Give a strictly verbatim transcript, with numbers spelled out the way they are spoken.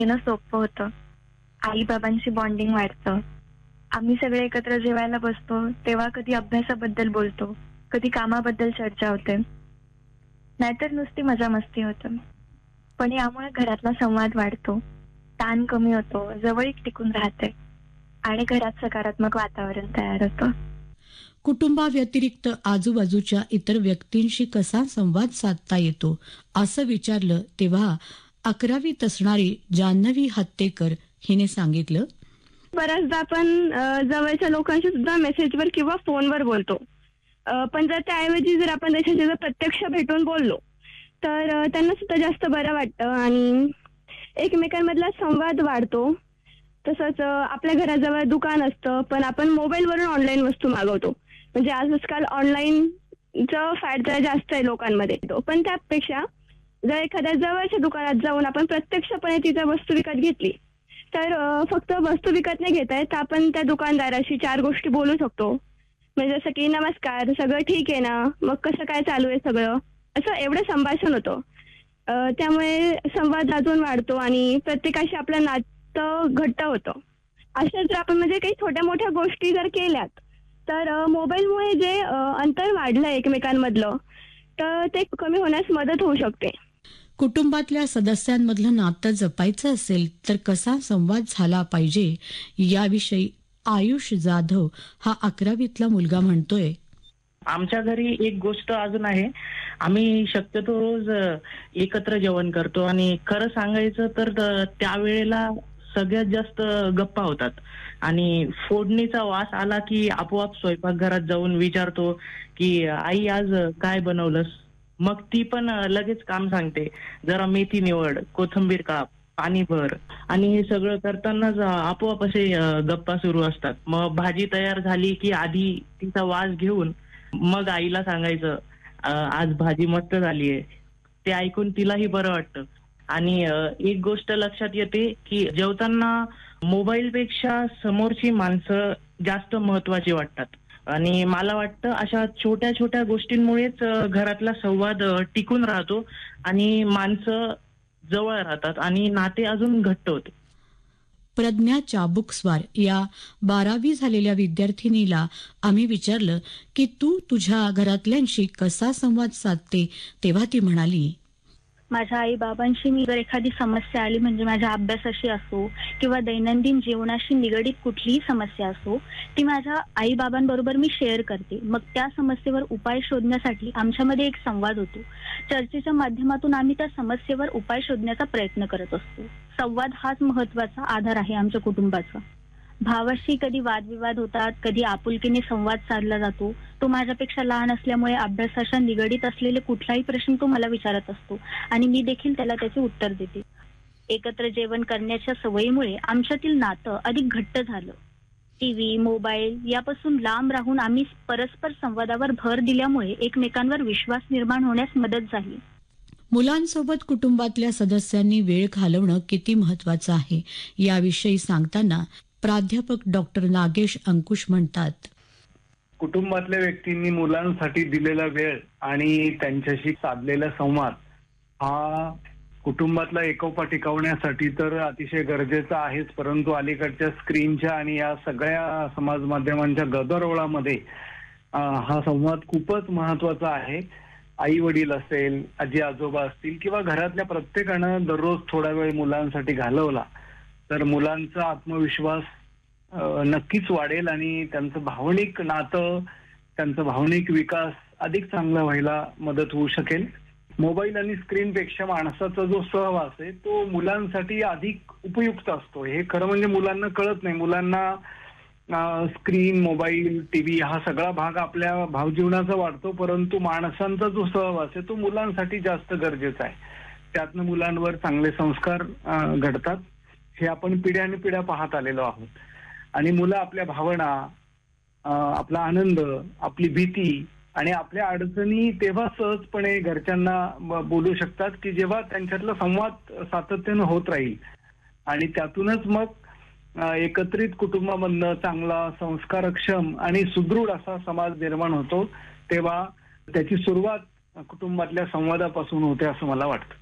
येणं सोपं होतं. आई बाबांशी बॉन्डिंग वाढतं. आम्ही सगळे एकत्र जेवायला बसतो तेव्हा कधी अभ्यासाबद्दल बोलतो, कधी कामाबद्दल चर्चा होते, नाहीतर नुसती मजा मस्ती होतं. पण यामुळे घरातला संवाद वाढतो, ताण कमी होतो, जवळीक टिकून राहते आणि घरात सकारात्मक वातावरण तयार होतं. कुटुंबाव्यतिरिक्त आजूबाजूच्या इतर व्यक्तींशी कसा संवाद साधता येतो असं विचारलं तेव्हा अकरावीत असणारी जान्हवी हत्तेकर हिने सांगितलं, बऱ्याचदा आपण अ, जवळच्या लोकांशी सुद्धा मेसेजवर किंवा फोनवर बोलतो. अ, पण जर त्याऐवजी जर आपण त्याच्याशी जर प्रत्यक्ष भेटून बोललो तर अ, त्यांना सुद्धा जास्त बरं वाटतं आणि एकमेकांमधला संवाद वाढतो. तसंच अ, आपल्या घराजवळ दुकान असतं पण आपण मोबाईलवरून ऑनलाईन वस्तू मागवतो. म्हणजे आजकाल ऑनलाईनचं फॅड जरा जास्त आहे लोकांमध्ये. पण त्यापेक्षा जर एखाद्या जवळच्या दुकानात जाऊन आपण प्रत्यक्षपणे तिथं वस्तू विकत घेतली तर अ, फक्त वस्तू विकत नाही घेता येत, आपण त्या दुकानदाराशी चार गोष्टी बोलू शकतो. म्हणजे जसं की नमस्कार, सगळं ठीक आहे ना, मग कसं काय चालू आहे सगळं, असं एवढं संभाषण होतं. अ, त्यामुळे संवाद अजून वाढतो आणि प्रत्येकाशी आपलं नातं घट्ट होतं. अशा जर आपण म्हणजे काही छोट्या मोठ्या गोष्टी जर केल्यात तर अ, मोबाईलमुळे जे अ, अंतर वाढलं एकमेकांमधलं तर ते कमी होण्यास मदत होऊ शकते. कुटुंबातल्या सदस्यांमधलं नातं जपायचं असेल तर कसा संवाद झाला पाहिजे याविषयी आयुष जाधव हा अकरावीतला मुलगा म्हणतोय, आमच्या घरी एक गोष्ट अजून आहे. आम्ही शक्यतो रोज अ, एकत्र जेवण करतो आणि खरं सांगायचं तर अ, त्यावेळेला सगळ्यात जास्त गप्पा होतात आणि फोडणीचा वास आला की आपोआप स्वयंपाकघरात जाऊन विचारतो की आई आज काय बनवलंस. मग ती पण अ, लगेच काम सांगते. जरा मेथी निवड, कोथिंबीर काप, पाणी भर आणि हे सगळं करतानाच अ, आपोआप असे अ, गप्पा सुरू असतात. मग भाजी तयार झाली की आधी तिचा वास घेऊन मग आईला सांगायचं अ, आज भाजी मस्त झालीये. ते ऐकून तिलाही बरं वाटतं. आणि अ, एक गोष्ट लक्षात येते की जेवताना मोबाईलपेक्षा समोरची माणसं जास्त महत्वाची वाटतात. आणि मला वाटतं अशा छोट्या छोट्या गोष्टींमुळेच अ, घरातला संवाद अ, टिकून राहतो आणि माणसं जवळ राहतात आणि नाते अजून घट्ट होते. प्रज्ञा चाबुकस्वार या बारावी झालेल्या विद्यार्थिनीला आम्ही विचारलं की तू तुझ्या घरातल्यांशी कसा संवाद साधते तेव्हा ती म्हणाली, माझ्या आई बाबांशी मी जर एखादी समस्या आली म्हणजे माझ्या अभ्यासाशी असो किंवा दैनंदिन जीवनाशी निगडीत कुठलीही समस्या असो ती माझ्या आई बाबांबरोबर मी शेअर करते. मग त्या समस्येवर उपाय शोधण्यासाठी आमच्यामध्ये एक संवाद होतो. चर्चेच्या माध्यमातून आम्ही त्या समस्येवर उपाय शोधण्याचा प्रयत्न करत असतो. संवाद हाच महत्वाचा आधार आहे आमच्या कुटुंबाचा. भावाशी कधी वादविवाद होतात, कधी आपुलकीने संवाद साधला जातो. तो माझ्यापेक्षा लहान असल्यामुळे अभ्यासाच्या निगडीत असलेले कुठलाही प्रश्न तो मला विचारत असतो आणि मी देखील त्याला त्याचे उत्तर देते. एकत्र जेवण करण्याच्या सवयीमुळे आमच्यातील नातं अधिक घट्ट झालं. टीव्ही, मोबाईल यापासून लांब राहून आम्ही परस्पर संवादावर भर दिल्यामुळे एकमेकांवर विश्वास निर्माण होण्यास मदत झाली. मुलांसोबत कुटुंबातल्या सदस्यांनी वेळ घालवणं किती महत्वाचं आहे याविषयी सांगताना प्राध्यापक डॉक्टर नागेश अंकुश म्हणतात, कुटुंबातल्या व्यक्तींनी मुलांसाठी दिलेला वेळ आणि त्यांच्याशी साधलेला संवाद हा कुटुंबातला एकोपा टिकवण्यासाठी तर अतिशय गरजेचा आहेच. परंतु अलीकडच्या स्क्रीनच्या आणि या सगळ्या समाज माध्यमांच्या गदारोळामध्ये हा संवाद खूपच महत्वाचा आहे. आई वडील असेल, आजी आजोबा असतील किंवा घरातल्या प्रत्येकानं दररोज थोडा वेळ मुलांसाठी घालवला तर मुलांचा आत्मविश्वास नक्कीच वाढेल आणि त्यांचं भावनिक नातं, त्यांचा भावनिक विकास अधिक चांगला व्हायला मदत होऊ शकेल. मोबाईल आणि स्क्रीनपेक्षा माणसाचा जो सहवास आहे तो मुलांसाठी अधिक उपयुक्त असतो. हे खरं म्हणजे मुलांना कळत नाही. मुलांना स्क्रीन, मोबाईल, टीव्ही हा सगळा भाग आपल्या भावजीवनाचा वाटतो, परंतु माणसांचा जो सहवास आहे तो मुलांसाठी जास्त गरजेचा आहे. त्यातनं मुलांवर चांगले संस्कार घडतात. हे आपण पिढ्याने पिढ्या पाहत आलेलो आहोत. आणि मुलं आपल्या भावना, आपला आनंद, आपली भीती आणि आपल्या अडचणी तेव्हा सहजपणे घरच्यांना बोलू शकतात की जेव्हा त्यांच्यातला संवाद सातत्यानं होत राहील. आणि त्यातूनच मग एकत्रित कुटुंबामधनं चांगला, संस्कारक्षम आणि सुदृढ असा समाज निर्माण होतो. तेव्हा त्याची सुरुवात कुटुंबातल्या संवादापासून होते असं मला वाटतं.